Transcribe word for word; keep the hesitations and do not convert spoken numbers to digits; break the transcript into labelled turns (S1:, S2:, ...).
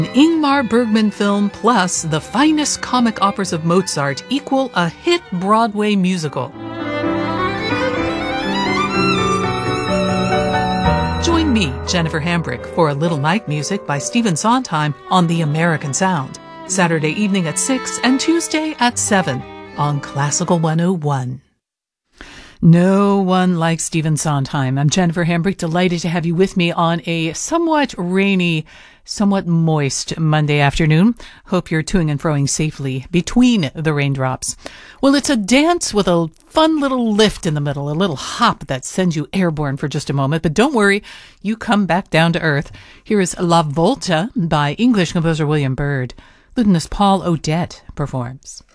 S1: An Ingmar Bergman film plus the finest comic operas of Mozart equal a hit Broadway musical. Join me, Jennifer Hambrick, for a little night music by Stephen Sondheim on The American Sound, Saturday evening at six and Tuesday at seven on Classical one oh one. No one like Stephen Sondheim. I'm Jennifer Hambrick, delighted to have you with me on a somewhat rainy, somewhat moist Monday afternoon. Hope you're toing and froing safely between the raindrops. Well, it's a dance with a fun little lift in the middle, a little hop that sends you airborne for just a moment. But don't worry, you come back down to earth. Here is La Volta by English composer William Byrd. Lutenist Paul Odette performs.